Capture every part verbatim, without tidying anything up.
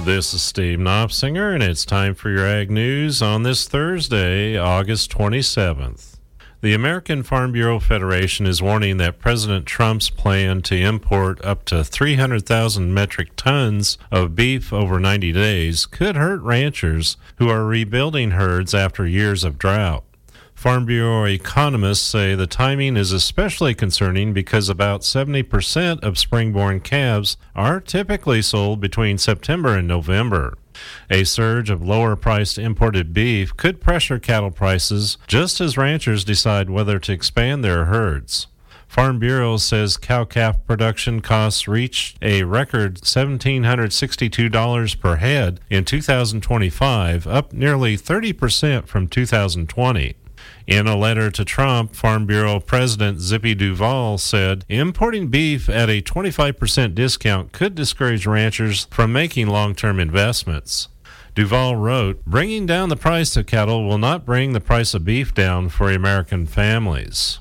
This is Steve Knopfinger, and it's time for your Ag News on this Thursday, August twenty-seventh. The American Farm Bureau Federation is warning that President Trump's plan to import up to three hundred thousand metric tons of beef over ninety days could hurt ranchers who are rebuilding herds after years of drought. Farm Bureau economists say the timing is especially concerning because about seventy percent of spring-born calves are typically sold between September and November. A surge of lower-priced imported beef could pressure cattle prices just as ranchers decide whether to expand their herds. Farm Bureau says cow-calf production costs reached a record one thousand seven hundred sixty-two dollars per head in two thousand twenty-five, up nearly thirty percent from two thousand twenty. In a letter to Trump, Farm Bureau President Zippy Duvall said importing beef at a twenty-five percent discount could discourage ranchers from making long-term investments. Duvall wrote, "Bringing down the price of cattle will not bring the price of beef down for American families."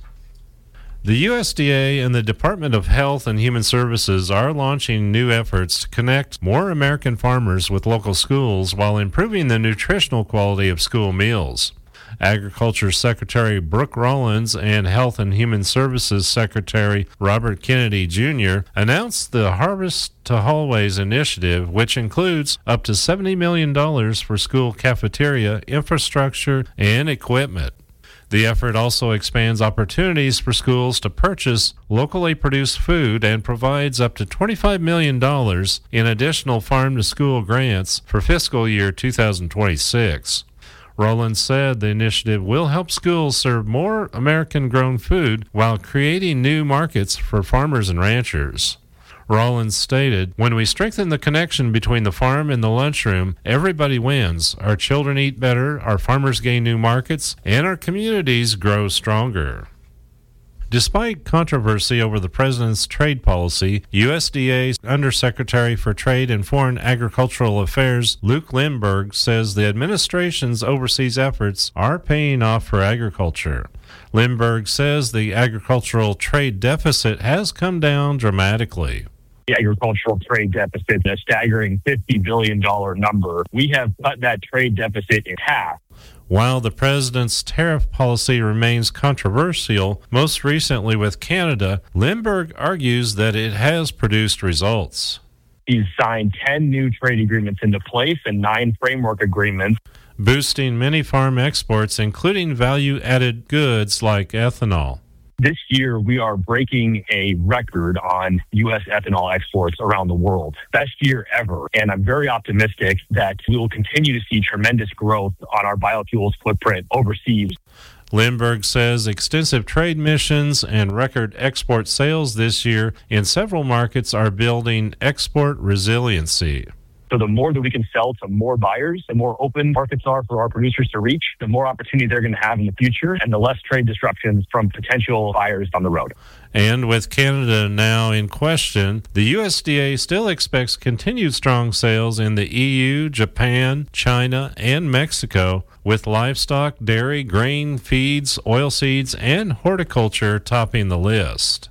The U S D A and the Department of Health and Human Services are launching new efforts to connect more American farmers with local schools while improving the nutritional quality of school meals. Agriculture Secretary Brooke Rollins and Health and Human Services Secretary Robert Kennedy Junior announced the Harvest to Hallways initiative, which includes up to seventy million dollars for school cafeteria, infrastructure, and equipment. The effort also expands opportunities for schools to purchase locally produced food and provides up to twenty-five million dollars in additional farm-to-school grants for fiscal year two thousand twenty-six. Rollins said the initiative will help schools serve more American-grown food while creating new markets for farmers and ranchers. Rollins stated, "When we strengthen the connection between the farm and the lunchroom, everybody wins. Our children eat better, our farmers gain new markets, and our communities grow stronger." Despite controversy over the president's trade policy, U S D A Undersecretary for Trade and Foreign Agricultural Affairs Luke Lindberg says the administration's overseas efforts are paying off for agriculture. Lindberg says the agricultural trade deficit has come down dramatically. The agricultural trade deficit, a staggering fifty billion dollars number. We have cut that trade deficit in half. While the president's tariff policy remains controversial, most recently with Canada, Lindberg argues that it has produced results. He's signed ten new trade agreements into place and nine framework agreements, boosting many farm exports, including value-added goods like ethanol. This year, we are breaking a record on U S ethanol exports around the world. Best year ever. And I'm very optimistic that we will continue to see tremendous growth on our biofuels footprint overseas. Lindberg says extensive trade missions and record export sales this year in several markets are building export resiliency. So the more that we can sell to more buyers, the more open markets are for our producers to reach, the more opportunity they're going to have in the future, and the less trade disruptions from potential buyers down the road. And with Canada now in question, the U S D A still expects continued strong sales in the E U, Japan, China, and Mexico, with livestock, dairy, grain, feeds, oilseeds, and horticulture topping the list.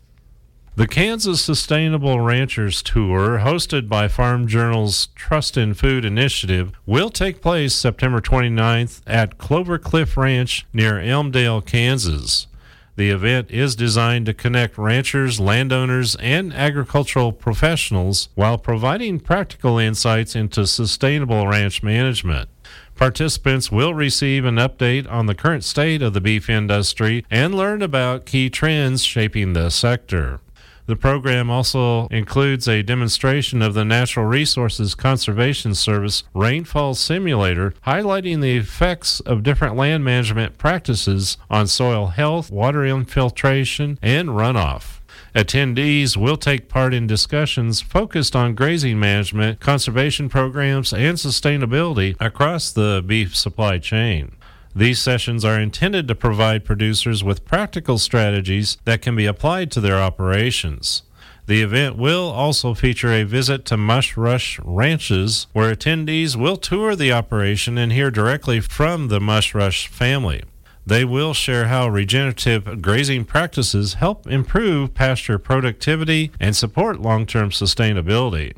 The Kansas Sustainable Ranchers Tour, hosted by Farm Journal's Trust in Food initiative, will take place September twenty-ninth at Clover Cliff Ranch near Elmdale, Kansas. The event is designed to connect ranchers, landowners, and agricultural professionals while providing practical insights into sustainable ranch management. Participants will receive an update on the current state of the beef industry and learn about key trends shaping the sector. The program also includes a demonstration of the Natural Resources Conservation Service Rainfall Simulator, highlighting the effects of different land management practices on soil health, water infiltration, and runoff. Attendees will take part in discussions focused on grazing management, conservation programs, and sustainability across the beef supply chain. These sessions are intended to provide producers with practical strategies that can be applied to their operations. The event will also feature a visit to Mush Rush Ranches, where attendees will tour the operation and hear directly from the Mush Rush family. They will share how regenerative grazing practices help improve pasture productivity and support long-term sustainability.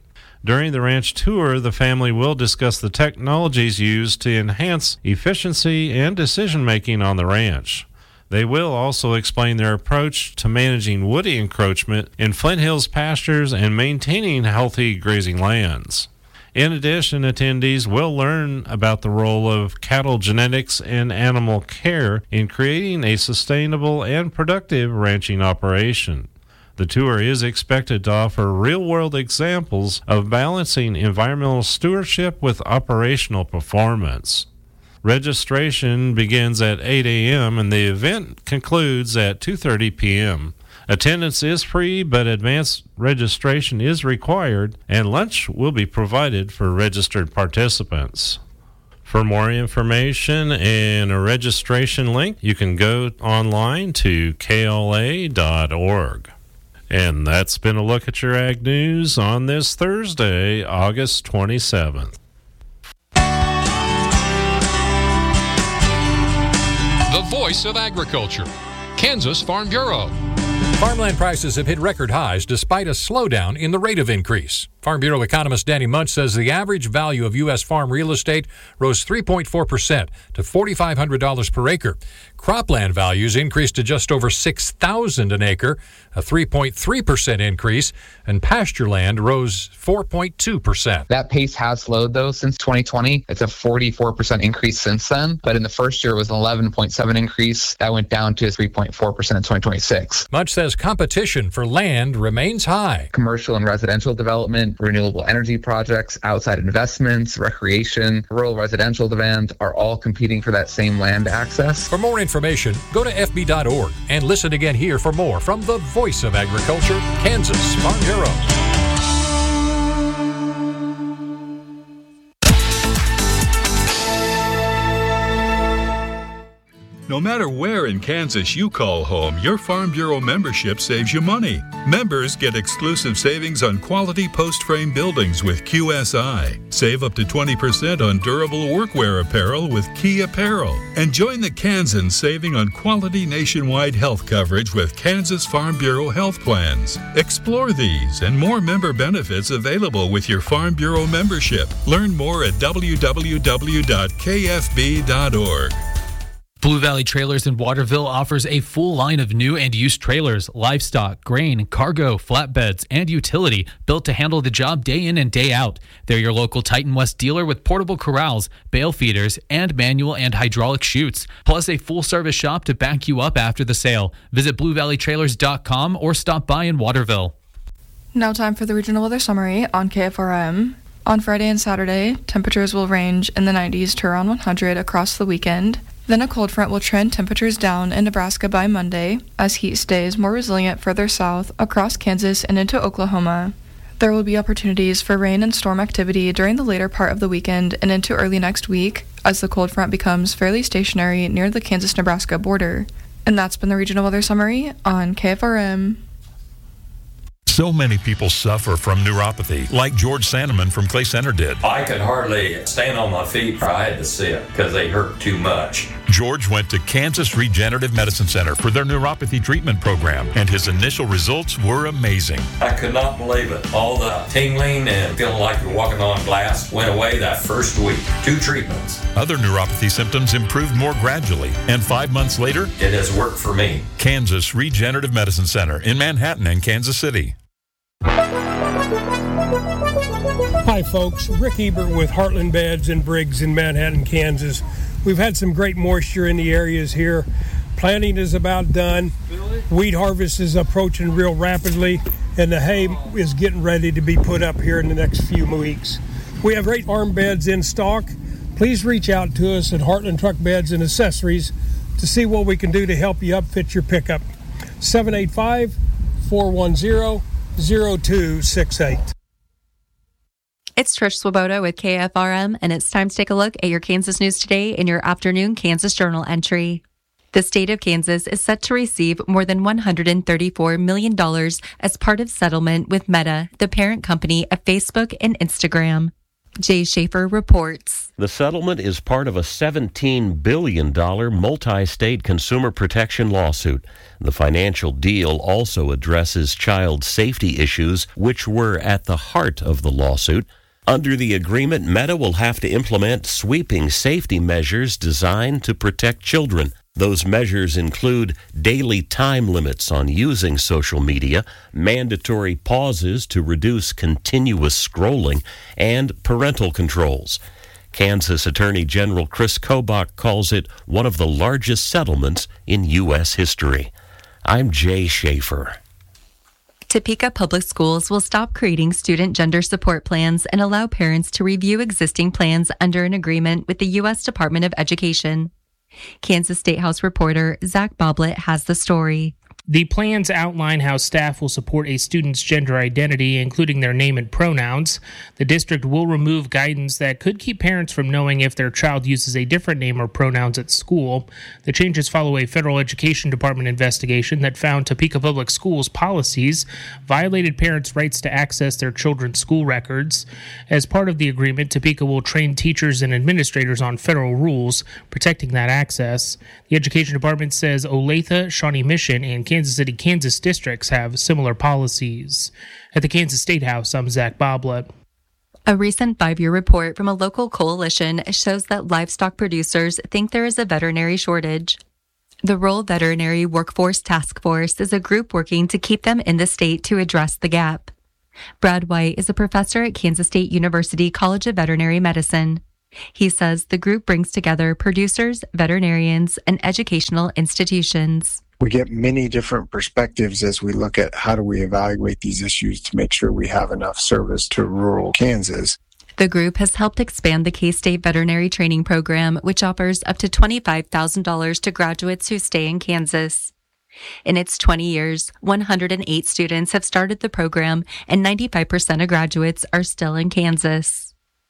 During the ranch tour, the family will discuss the technologies used to enhance efficiency and decision-making on the ranch. They will also explain their approach to managing woody encroachment in Flint Hills pastures and maintaining healthy grazing lands. In addition, attendees will learn about the role of cattle genetics and animal care in creating a sustainable and productive ranching operation. The tour is expected to offer real-world examples of balancing environmental stewardship with operational performance. Registration begins at eight a.m. and the event concludes at two thirty p.m. Attendance is free, but advance registration is required, and lunch will be provided for registered participants. For more information and a registration link, you can go online to K L A dot org. And that's been a look at your Ag News on this Thursday, August twenty-seventh. The voice of agriculture, Kansas Farm Bureau. Farmland prices have hit record highs despite a slowdown in the rate of increase. Farm Bureau economist Danny Munch says the average value of U S farm real estate rose three point four percent to four thousand five hundred dollars per acre. Cropland values increased to just over six thousand dollars an acre, a three point three percent increase, and pasture land rose four point two percent. That pace has slowed, though, since twenty twenty. It's a forty-four percent increase since then, but in the first year it was an eleven point seven increase. That went down to three point four percent in twenty twenty-six. Munch says competition for land remains high. Commercial and residential development, renewable energy projects, outside investments, recreation, rural residential demand are all competing for that same land access. For more information, go to F B dot org and listen again here for more from the voice of agriculture, Kansas Farm Bureau. No matter where in Kansas you call home, your Farm Bureau membership saves you money. Members get exclusive savings on quality post-frame buildings with Q S I. Save up to twenty percent on durable workwear apparel with Key Apparel. And join the Kansans saving on quality nationwide health coverage with Kansas Farm Bureau health plans. Explore these and more member benefits available with your Farm Bureau membership. Learn more at w w w dot k f b dot org. Blue Valley Trailers in Waterville offers a full line of new and used trailers, livestock, grain, cargo, flatbeds, and utility built to handle the job day in and day out. They're your local Titan West dealer with portable corrals, bale feeders, and manual and hydraulic chutes, plus a full-service shop to back you up after the sale. Visit blue valley trailers dot com or stop by in Waterville. Now time for the regional weather summary on K F R M. On Friday and Saturday, temperatures will range in the nineties to around one hundred across the weekend. Then a cold front will trend temperatures down in Nebraska by Monday, as heat stays more resilient further south across Kansas and into Oklahoma. There will be opportunities for rain and storm activity during the later part of the weekend and into early next week, as the cold front becomes fairly stationary near the Kansas-Nebraska border. And that's been the regional weather summary on K F R M. So many people suffer from neuropathy, like George Sandeman from Clay Center did. I could hardly stand on my feet. I had to sit because they hurt too much. George went to Kansas Regenerative Medicine Center for their neuropathy treatment program, and his initial results were amazing. I could not believe it. All the tingling and feeling like you're walking on glass went away that first week. Two treatments. Other neuropathy symptoms improved more gradually, and five months later, it has worked for me. Kansas Regenerative Medicine Center in Manhattan and Kansas City. Hi folks, Rick Ebert with Heartland Beds and Briggs in Manhattan, Kansas. We've had some great moisture in the areas here. Planting is about done. Wheat harvest is approaching real rapidly, and the hay is getting ready to be put up here in the next few weeks. We have great farm beds in stock. Please reach out to us at Heartland Truck Beds and Accessories to see what we can do to help you upfit your pickup. seven eight five, four one zero, zero two six eight. It's Trish Swoboda with K F R M, and it's time to take a look at your Kansas news today in your afternoon Kansas Journal entry. The state of Kansas is set to receive more than one hundred thirty-four million dollars as part of settlement with Meta, the parent company of Facebook and Instagram. Jay Schaefer reports. The settlement is part of a seventeen billion dollars multi-state consumer protection lawsuit. The financial deal also addresses child safety issues, which were at the heart of the lawsuit. Under the agreement, Meta will have to implement sweeping safety measures designed to protect children. Those measures include daily time limits on using social media, mandatory pauses to reduce continuous scrolling, and parental controls. Kansas Attorney General Chris Kobach calls it one of the largest settlements in U S history. I'm Jay Schaefer. Topeka Public Schools will stop creating student gender support plans and allow parents to review existing plans under an agreement with the U S Department of Education. Kansas State House reporter Zach Boblet has the story. The plans outline how staff will support a student's gender identity, including their name and pronouns. The district will remove guidance that could keep parents from knowing if their child uses a different name or pronouns at school. The changes follow a federal education department investigation that found Topeka Public Schools policies violated parents' rights to access their children's school records. As part of the agreement, Topeka will train teachers and administrators on federal rules protecting that access. The education department says Olathe, Shawnee Mission, and Kansas City, Kansas districts have similar policies. At the Kansas State House, I'm Zach Boblet. A recent five-year report from a local coalition shows that livestock producers think there is a veterinary shortage. The Rural Veterinary Workforce Task Force is a group working to keep them in the state to address the gap. Brad White is a professor at Kansas State University College of Veterinary Medicine. He says the group brings together producers, veterinarians, and educational institutions. We get many different perspectives as we look at how do we evaluate these issues to make sure we have enough service to rural Kansas. The group has helped expand the K-State Veterinary Training Program, which offers up to twenty-five thousand dollars to graduates who stay in Kansas. In its twenty years, one hundred eight students have started the program, and ninety-five percent of graduates are still in Kansas.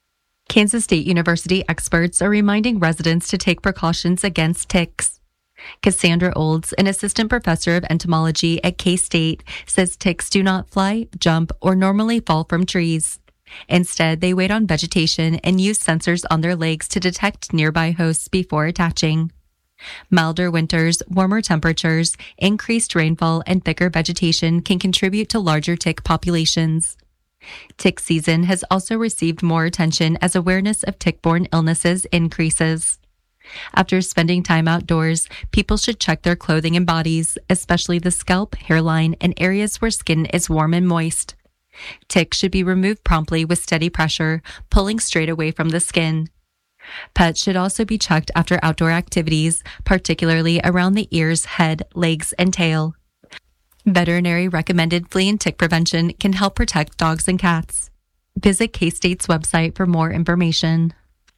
Kansas State University experts are reminding residents to take precautions against ticks. Cassandra Olds, an assistant professor of entomology at K-State, says ticks do not fly, jump, or normally fall from trees. Instead, they wait on vegetation and use sensors on their legs to detect nearby hosts before attaching. Milder winters, warmer temperatures, increased rainfall, and thicker vegetation can contribute to larger tick populations. Tick season has also received more attention as awareness of tick-borne illnesses increases. After spending time outdoors, people should check their clothing and bodies, especially the scalp, hairline, and areas where skin is warm and moist. Ticks should be removed promptly with steady pressure, pulling straight away from the skin. Pets should also be checked after outdoor activities, particularly around the ears, head, legs, and tail. Veterinary recommended flea and tick prevention can help protect dogs and cats. Visit K-State's website for more information.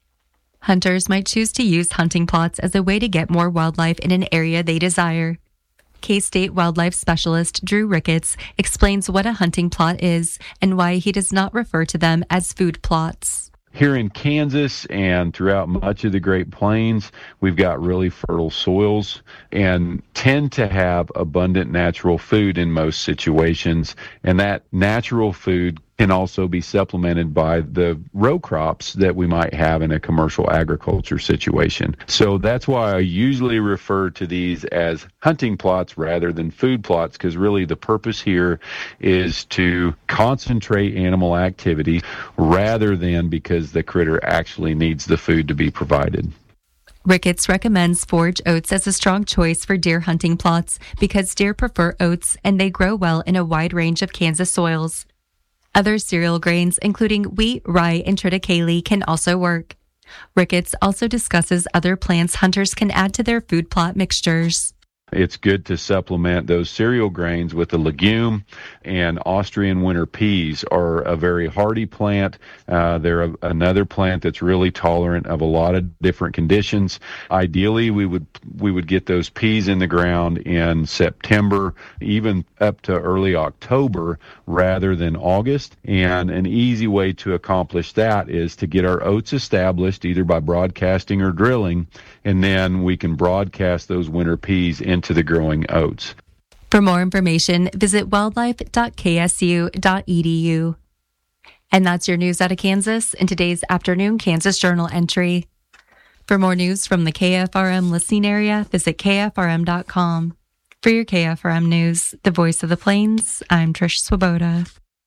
Hunters might choose to use hunting plots as a way to get more wildlife in an area they desire. K-State wildlife specialist Drew Ricketts explains what a hunting plot is and why he does not refer to them as food plots. Here in Kansas and throughout much of the Great Plains, we've got really fertile soils and tend to have abundant natural food in most situations. And that natural food can also be supplemented by the row crops that we might have in a commercial agriculture situation. So that's why I usually refer to these as hunting plots rather than food plots, because really the purpose here is to concentrate animal activity rather than because the critter actually needs the food to be provided. Ricketts recommends forage oats as a strong choice for deer hunting plots because deer prefer oats and they grow well in a wide range of Kansas soils. Other cereal grains, including wheat, rye, and triticale, can also work. Ricketts also discusses other plants hunters can add to their food plot mixtures. It's good to supplement those cereal grains with a legume, and Austrian winter peas are a very hardy plant. Uh, they're a, another plant that's really tolerant of a lot of different conditions. Ideally, we would we would get those peas in the ground in September, even up to early October, rather than August. And an easy way to accomplish that is to get our oats established either by broadcasting or drilling, and then we can broadcast those winter peas in into the growing oats. For more information, visit wildlife dot k s u dot e d u. And that's your news out of Kansas in today's afternoon Kansas Journal entry. For more news from the K F R M listening area, visit K F R M dot com. For your K F R M News, the voice of the Plains, I'm Trish Swoboda.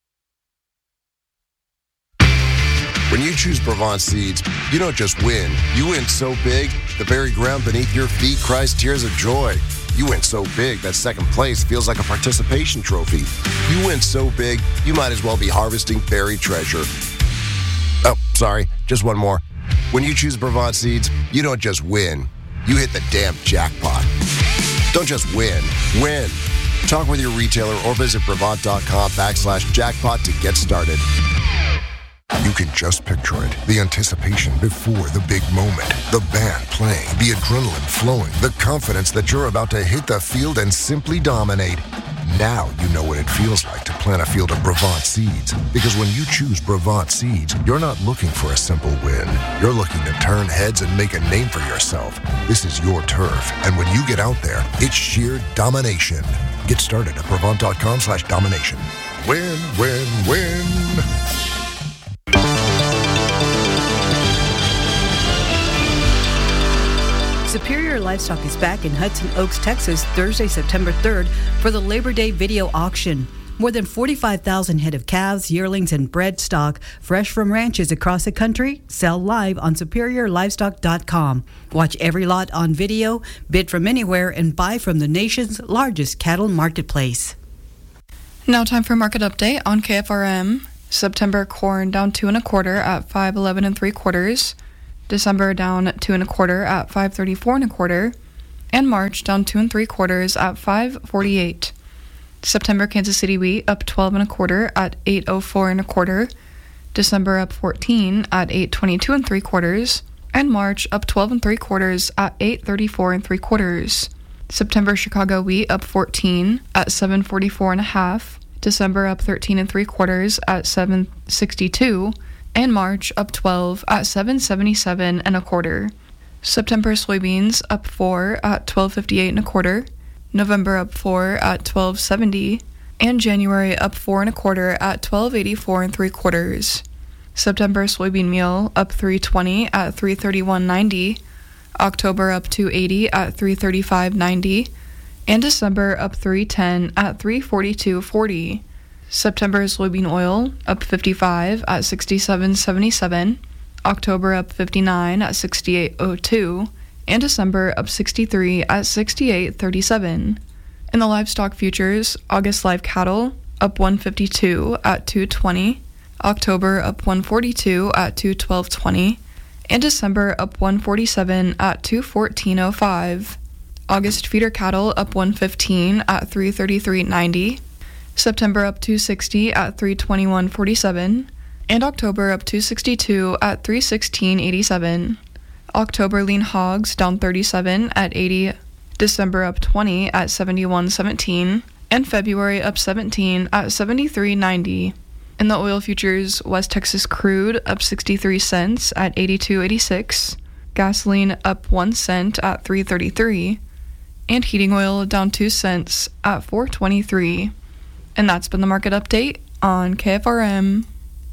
When you choose Brevant Seeds, you don't just win. You win so big, the very ground beneath your feet cries tears of joy. You win so big that second place feels like a participation trophy. You win so big, you might as well be harvesting buried treasure. Oh, sorry, just one more. When you choose Brevant Seeds, you don't just win. You hit the damn jackpot. Don't just win, win. Talk with your retailer or visit Brevant.com backslash jackpot to get started. You can just picture it. The anticipation before the big moment. The band playing, the adrenaline flowing, the confidence that you're about to hit the field and simply dominate. Now you know what it feels like to plant a field of Brevant Seeds. Because when you choose Brevant Seeds, you're not looking for a simple win. You're looking to turn heads and make a name for yourself. This is your turf. And when you get out there, it's sheer domination. Get started at Brevant.com slash domination. Win, win, win. Superior Livestock is back in Hudson Oaks, Texas, Thursday, September third for the Labor Day video auction. More than forty-five thousand head of calves, yearlings, and bred stock, fresh from ranches across the country, sell live on superior livestock dot com. Watch every lot on video, bid from anywhere, and buy from the nation's largest cattle marketplace. Now time for market update on K F R M. September corn down two and a quarter at five eleven and three quarters. December down two and a quarter at five thirty-four and a quarter, and March down two and three quarters at five forty-eight. September Kansas City wheat up twelve and a quarter at eight oh four and a quarter, December up fourteen at eight twenty-two and three quarters, and March up twelve and three quarters at eight thirty-four and three quarters. September Chicago wheat up fourteen at seven forty-four and a half, December up thirteen and three quarters at seven sixty-two. And March up twelve at seven seventy-seven and a quarter. September soybeans up four at twelve fifty-eight and a quarter. November up four at twelve seventy, and January up four and a quarter at twelve eighty-four and three quarters. September soybean meal up three twenty at three thirty-one ninety. October up two eighty at three thirty-five ninety, and December up three ten at three forty-two forty. September soybean oil up fifty-five at sixty-seven seventy-seven, October up fifty-nine at sixty-eight oh two, and December up sixty-three at sixty-eight thirty-seven. In the livestock futures, August live cattle up one fifty-two at two twenty, October up one forty-two at two twelve twenty, and December up one forty-seven at two fourteen oh five. August feeder cattle up one fifteen at three thirty-three ninety. September up two sixty at three twenty-one forty-seven, and October up two sixty-two at three sixteen eighty-seven. October lean hogs down thirty-seven at eighty, December up twenty at seventy-one seventeen, and February up seventeen at seventy-three ninety. In the oil futures, West Texas crude up sixty-three cents at eighty-two eighty-six, gasoline up one cent at three thirty-three, and heating oil down two cents at four twenty-three. And that's been the market update on K F R M.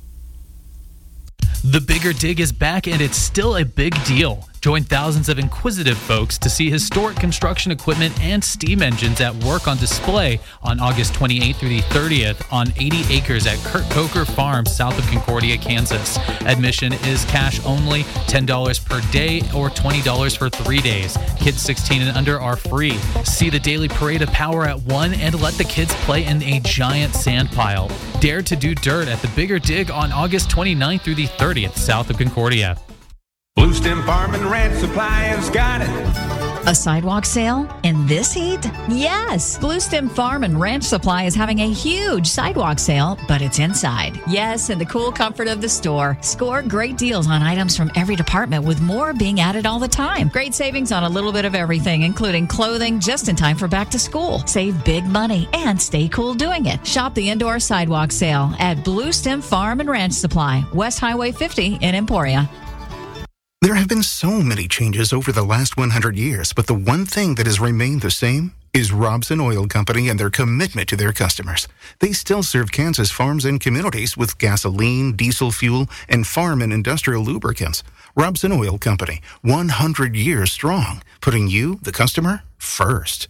The Bigger Dig is back, and it's still a big deal. Join thousands of inquisitive folks to see historic construction equipment and steam engines at work on display on August twenty-eighth through the thirtieth on eighty acres at Kurt Coker Farm, south of Concordia, Kansas. Admission is cash only, ten dollars per day or twenty dollars for three days. Kids sixteen and under are free. See the daily parade of power at one and let the kids play in a giant sand pile. Dare to do dirt at the Bigger Dig on August twenty-ninth through the thirtieth, south of Concordia. Blue Stem Farm and Ranch Supply has got it. A sidewalk sale in this heat? Yes! Blue Stem Farm and Ranch Supply is having a huge sidewalk sale, but it's inside. Yes, in the cool comfort of the store. Score great deals on items from every department, with more being added all the time. Great savings on a little bit of everything, including clothing just in time for back to school. Save big money and stay cool doing it. Shop the indoor sidewalk sale at Blue Stem Farm and Ranch Supply, West Highway fifty in Emporia. There have been so many changes over the last one hundred years, but the one thing that has remained the same is Robson Oil Company and their commitment to their customers. They still serve Kansas farms and communities with gasoline, diesel fuel, and farm and industrial lubricants. Robson Oil Company, one hundred years strong, putting you, the customer, first.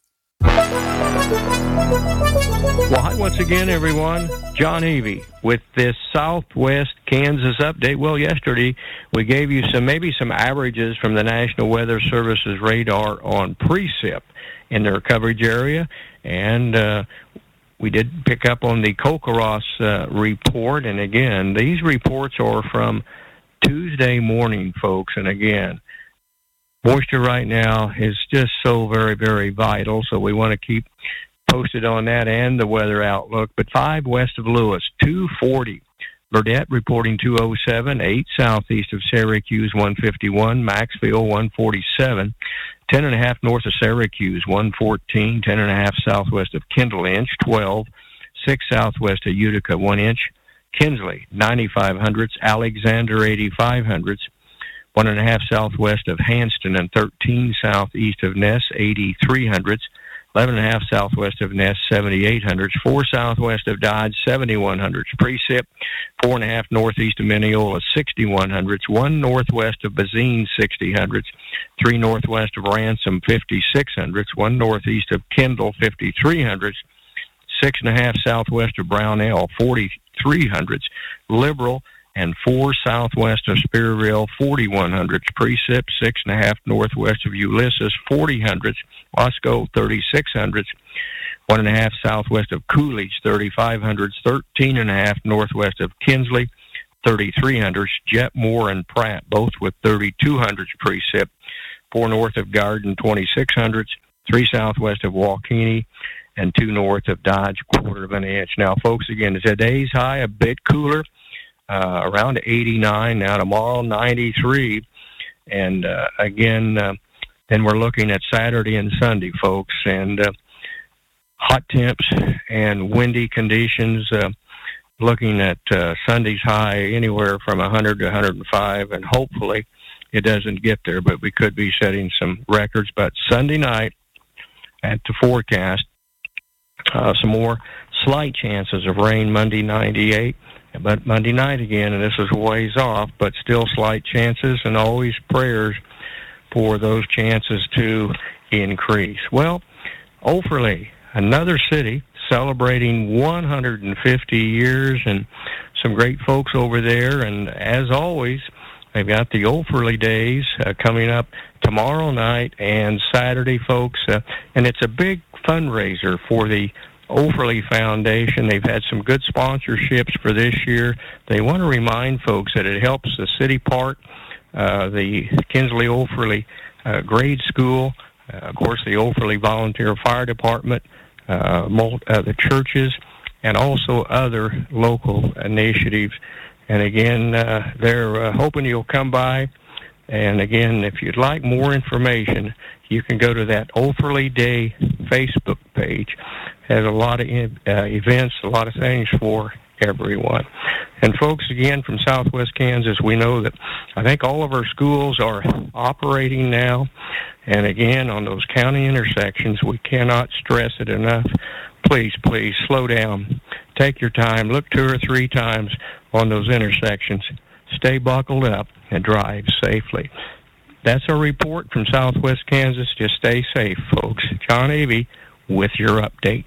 Well, hi once again, everyone. John Avey with this Southwest Kansas update. Well, yesterday we gave you some maybe some averages from the National Weather Service's radar on precip in their coverage area, and uh, we did pick up on the Kokoros uh, report. And again, these reports are from Tuesday morning, folks. And again, moisture right now is just so very, very vital, so we want to keep posted on that and the weather outlook. But five west of Lewis, two forty. Burdett reporting two oh seven. eight southeast of Syracuse, one fifty-one. Maxfield, one forty-seven. ten and a half north of Syracuse, one fourteen. ten and a half southwest of Kendall, inch, twelve. six southwest of Utica, one inch. Kinsley, ninety-five hundredths. Alexander, eighty-five hundredths. one and a half southwest of Hanston and thirteen southeast of Ness, eighty-three hundredths. eleven and a half southwest of Ness, seventy-eight hundredths. four southwest of Dodge, seventy-one hundredths. Precip, four and a half northeast of Mineola, sixty-one hundredths. one northwest of Bazine, sixty hundredths. three northwest of Ransom, fifty-six hundredths. one northeast of Kendall, fifty-three hundredths. six and a half southwest of Brownell, forty-three hundredths. Liberal, and four southwest of Spearville, forty-one hundredths. Precip, six and a half northwest of Ulysses, forty hundredths. Wasco, thirty-six hundredths. One and a half southwest of Coolidge, thirty-five hundredths. Thirteen and a half northwest of Kinsley, thirty-three hundredths. Jetmore and Pratt, both with thirty-two hundredths precip. Four north of Garden, twenty-six hundredths. Three southwest of Waukeeny, and two north of Dodge, quarter of an inch. Now, folks, again, today's high a bit cooler. Uh, around eighty-nine now. Tomorrow, ninety-three. And uh, again, uh, then we're looking at Saturday and Sunday, folks, and uh, hot temps and windy conditions. Uh, looking at uh, Sunday's high anywhere from one hundred to one hundred five, and hopefully it doesn't get there, but we could be setting some records. But Sunday night at the forecast, uh, some more slight chances of rain. Monday, ninety-eight. But Monday night again, and this is ways off, but still slight chances, and always prayers for those chances to increase. Well, Offerley, another city celebrating one hundred fifty years, and some great folks over there. And as always, they've got the Offerley Days uh, coming up tomorrow night and Saturday, folks. Uh, and it's a big fundraiser for the Offerley Foundation. They've had some good sponsorships for this year. They want to remind folks that it helps the city park, uh, the Kinsley Offerley uh, grade school, uh, of course the Offerley Volunteer Fire Department, uh, mul- uh, the churches, and also other local initiatives. And again, uh, they're uh, hoping you'll come by. And again, if you'd like more information, you can go to that Offerley Day Facebook page. Has a lot of uh, events, a lot of things for everyone. And folks, again, from Southwest Kansas, we know that I think all of our schools are operating now. And again, on those county intersections, we cannot stress it enough. Please, please slow down. Take your time. Look two or three times on those intersections. Stay buckled up and drive safely. That's our report from Southwest Kansas. Just stay safe, folks. John Avey with your update.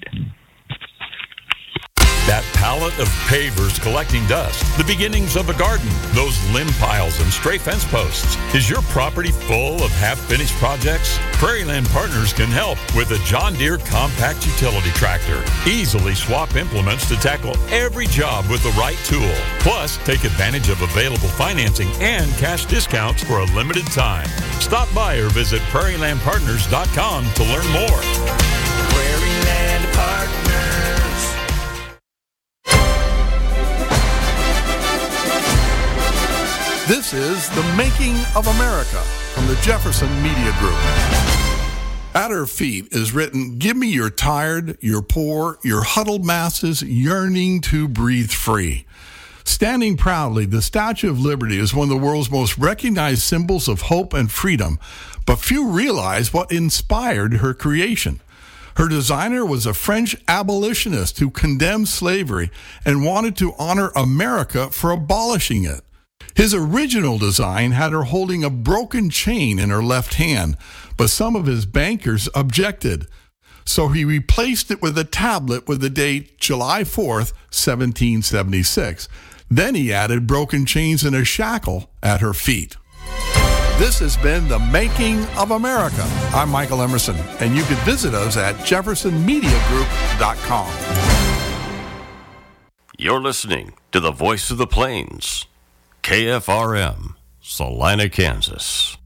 That pallet of pavers collecting dust, the beginnings of a garden, those limb piles and stray fence posts. Is your property full of half-finished projects? Prairieland Partners can help with a John Deere compact utility tractor. Easily swap implements to tackle every job with the right tool. Plus, take advantage of available financing and cash discounts for a limited time. Stop by or visit prairie land partners dot com to learn more. Prairieland Partners. This is The Making of America from the Jefferson Media Group. At her feet is written, "Give me your tired, your poor, your huddled masses yearning to breathe free." Standing proudly, the Statue of Liberty is one of the world's most recognized symbols of hope and freedom, but few realize what inspired her creation. Her designer was a French abolitionist who condemned slavery and wanted to honor America for abolishing it. His original design had her holding a broken chain in her left hand, but some of his bankers objected. So he replaced it with a tablet with the date July fourth, seventeen seventy-six. Then he added broken chains and a shackle at her feet. This has been The Making of America. I'm Michael Emerson, and you can visit us at jefferson media group dot com. You're listening to the Voice of the Plains, K F R M, Salina, Kansas.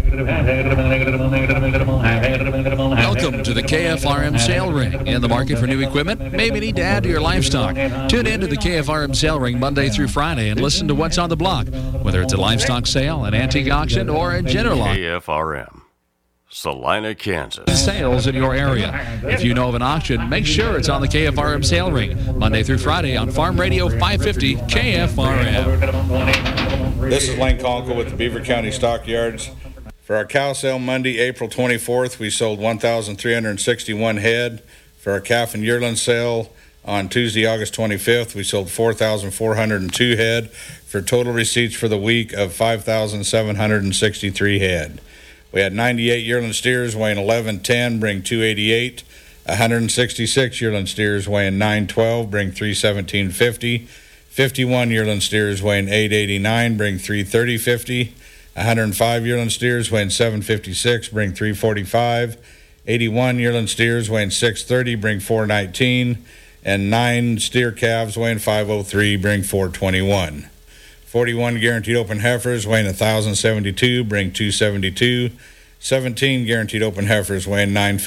Welcome to the K F R M Sale Ring. In the market for new equipment? Maybe need to add to your livestock. Tune in to the K F R M Sale Ring Monday through Friday and listen to what's on the block, whether it's a livestock sale, an antique auction, or a general auction. K F R M, Salina, Kansas. Sales in your area. If you know of an auction, make sure it's on the K F R M Sale Ring Monday through Friday on Farm Radio five fifty K F R M. This is Lane Conkle with the Beaver County Stockyards. For our cow sale Monday, April twenty-fourth, we sold one thousand three hundred sixty-one head. For our calf and yearling sale on Tuesday, August twenty-fifth, we sold four thousand four hundred two head for total receipts for the week of five thousand seven hundred sixty-three head. We had ninety-eight yearling steers weighing eleven ten, bring two eighty-eight. one hundred sixty-six yearling steers weighing nine twelve, bring three seventeen fifty. fifty-one yearling steers weighing eight eighty-nine, bring three thirty fifty. one hundred five yearling steers weighing seven fifty-six, bring three forty-five. eighty-one yearling steers weighing six thirty, bring four nineteen. And nine steer calves weighing five oh three, bring four twenty-one. forty-one guaranteed open heifers weighing one thousand seventy-two, bring two seventy-two. seventeen guaranteed open heifers weighing nine